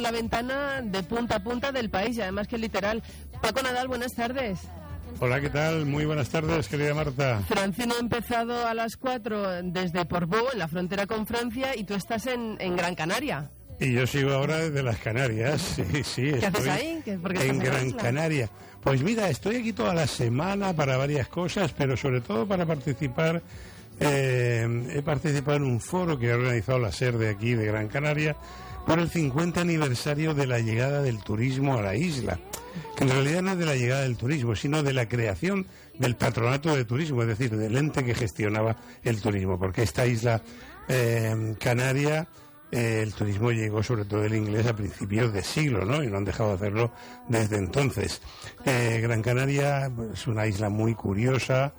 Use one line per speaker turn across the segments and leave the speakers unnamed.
la ventana de punta a punta del país y además que literal. Paco Nadal, buenas tardes.
Hola, ¿qué tal? Muy buenas tardes, querida Marta.
Francino ha empezado a las 4 desde Portbou, en la frontera con Francia, y tú estás en Gran Canaria.
Y yo sigo ahora desde las Canarias, sí.
¿Qué haces ahí?
En Gran Canaria. Pues mira, estoy aquí toda la semana para varias cosas, pero sobre todo para participar. He participado en un foro que ha organizado la SER de aquí, de Gran Canaria, por el 50 aniversario de la llegada del turismo a la isla. Que en realidad no es de la llegada del turismo, sino de la creación del patronato de turismo, es decir, del ente que gestionaba el turismo, porque esta isla canaria, el turismo llegó sobre todo el inglés a principios de siglo, ¿no? Y no han dejado de hacerlo desde entonces. Gran Canaria es una isla muy curiosa,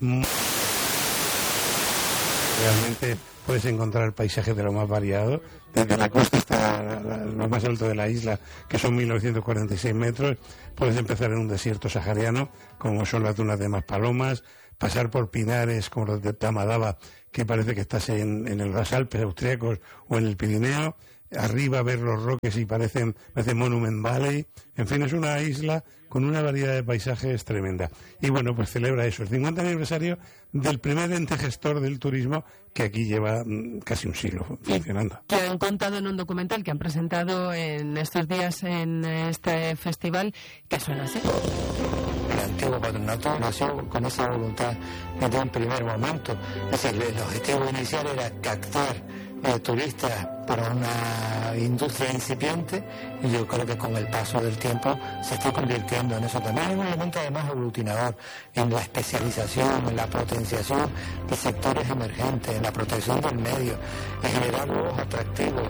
realmente puedes encontrar paisajes de lo más variado, desde la costa hasta lo más alto de la isla, que son 1946 metros, puedes empezar en un desierto sahariano, como son las dunas de Maspalomas, pasar por pinares como los de Tamadaba, que parece que estás en los Alpes austríacos o en el Pirineo, arriba ver los roques y parece Monument Valley. En fin, es una isla con una variedad de paisajes tremenda. Y bueno, pues celebra eso, el 50 aniversario del primer ente gestor del turismo, que aquí lleva casi un siglo funcionando.
Que han contado en un documental que han presentado en estos días en este festival, que suena así.
El antiguo patronato nació con esa voluntad desde un primer momento. Es decir, el objetivo inicial era captar turistas para una industria incipiente, y yo creo que con el paso del tiempo se está convirtiendo en eso también. Es un elemento además aglutinador en la especialización, en la potenciación de sectores emergentes, en la protección del medio, en generar nuevos atractivos.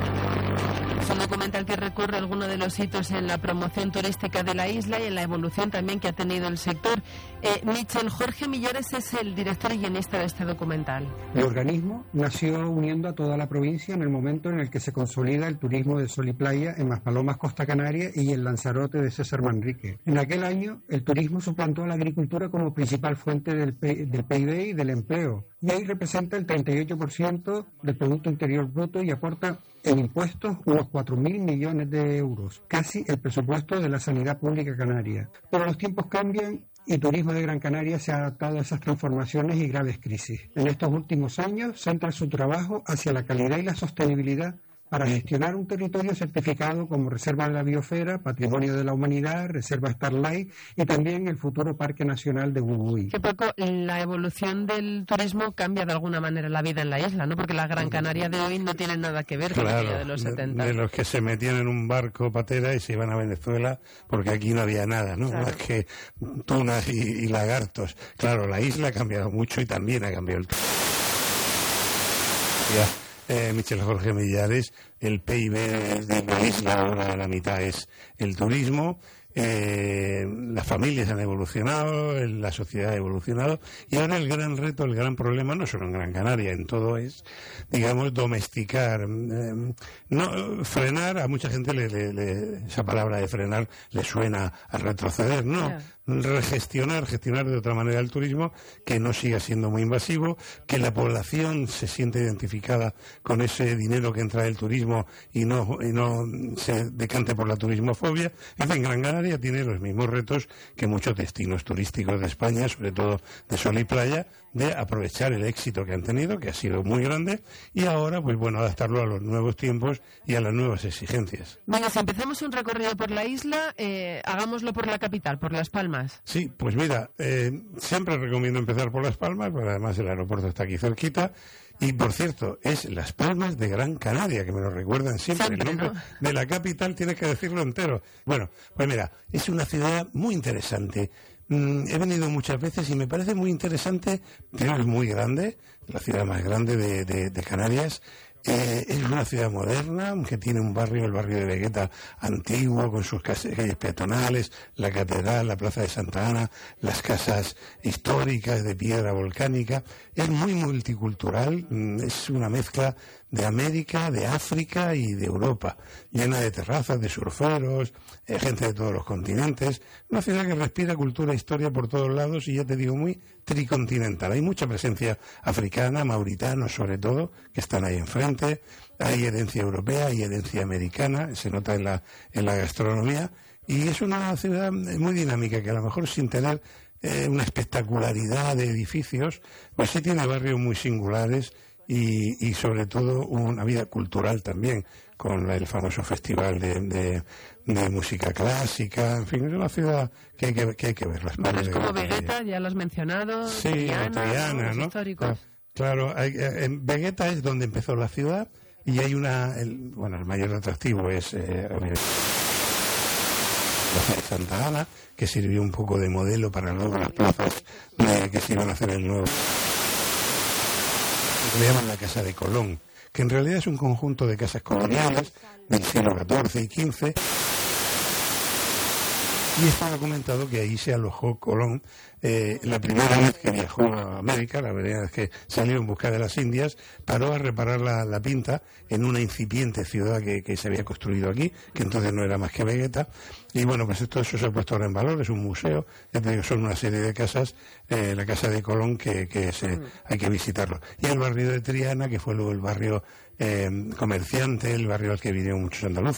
Es un documental que recorre algunos de los hitos en la promoción turística de la isla y en la evolución también que ha tenido el sector. Michel Jorge Millares es el director y guionista de este documental.
El organismo nació uniendo a toda la provincia en el momento en el que se consolida el turismo de sol y playa en Maspalomas, Costa Canaria, y en Lanzarote de César Manrique. En aquel año, el turismo suplantó a la agricultura como principal fuente del PIB y del empleo, y ahí representa el 38% del Producto Interior Bruto y aporta en impuestos unos 4.000 millones de euros, casi el presupuesto de la sanidad pública canaria. Pero los tiempos cambian y Turismo de Gran Canaria se ha adaptado a esas transformaciones y graves crisis. En estos últimos años centra su trabajo hacia la calidad y la sostenibilidad para gestionar un territorio certificado como Reserva de la Biosfera, Patrimonio de la Humanidad, Reserva Starlight y también el futuro Parque Nacional de Bubuy.
Que poco la evolución del turismo cambia de alguna manera la vida en la isla, ¿no? Porque la Gran Canaria de hoy no tiene nada que ver con la de los 70.
De los que se metían en un barco patera y se iban a Venezuela porque aquí no había nada, ¿no? Claro. Más que tunas y lagartos. Claro, la isla ha cambiado mucho y también ha cambiado el turismo. Michel Jorge Millares, el PIB de la isla ahora la mitad es el turismo, las familias han evolucionado, la sociedad ha evolucionado, y ahora el gran reto, el gran problema, no solo en Gran Canaria, en todo es, digamos, domesticar, no frenar. A mucha gente esa palabra de frenar le suena a retroceder, no. Gestionar de otra manera el turismo, que no siga siendo muy invasivo, que la población se siente identificada con ese dinero que entra del turismo y no se decante por la turismofobia. En fin, Gran Canaria tiene los mismos retos que muchos destinos turísticos de España, sobre todo de sol y playa, de aprovechar el éxito que han tenido, que ha sido muy grande, y ahora, pues bueno, adaptarlo a los nuevos tiempos y a las nuevas exigencias.
Venga, si empezamos un recorrido por la isla, hagámoslo por la capital, por Las Palmas.
Sí, pues mira, siempre recomiendo empezar por Las Palmas, porque además el aeropuerto está aquí cerquita. Y por cierto, es Las Palmas de Gran Canaria, que me lo recuerdan siempre. El nombre de la capital tienes que decirlo entero. Bueno, pues mira, es una ciudad muy interesante. He venido muchas veces y me parece muy interesante. Primero, es muy grande, la ciudad más grande de Canarias. Es una ciudad moderna que tiene un barrio, el barrio de Vegueta antiguo, con sus calles peatonales, la catedral, la plaza de Santa Ana, las casas históricas de piedra volcánica. Es muy multicultural, es una mezcla de América, de África y de Europa, llena de terrazas, de surferos, gente de todos los continentes, una ciudad que respira cultura e historia por todos lados y ya te digo, muy tricontinental. Hay mucha presencia africana, mauritanos sobre todo, que están ahí enfrente, hay herencia europea, hay herencia americana, se nota en la gastronomía, y es una ciudad muy dinámica que a lo mejor sin tener una espectacularidad de edificios, pues sí tiene barrios muy singulares y sobre todo una vida cultural también, con el famoso festival de música clásica, en fin, es una ciudad que hay que ver.
Bueno, es como Vegueta, ya lo has mencionado,
sí, Triana, ¿no?
Históricos.
Claro, en Vegueta es donde empezó la ciudad y hay el mayor atractivo es Plaza de Santa Ana, que sirvió un poco de modelo para luego las plazas que se iban a hacer el nuevo. Le llaman la Casa de Colón, que en realidad es un conjunto de casas coloniales del siglo XIV y XV. Y está documentado que ahí se alojó Colón la primera vez que viajó a América, la primera vez que salió en busca de las Indias, paró a reparar la pinta en una incipiente ciudad que se había construido aquí, que entonces no era más que Vegueta. Y bueno, pues todo eso se ha puesto ahora en valor, es un museo, ya te digo, son una serie de casas, la Casa de Colón, que hay que visitarlo. Y el barrio de Triana, que fue luego el barrio comerciante, el barrio al que vinieron muchos andaluces.